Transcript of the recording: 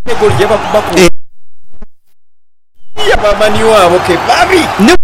Gol lleva baku. Ya bamanyi wabo ke babi.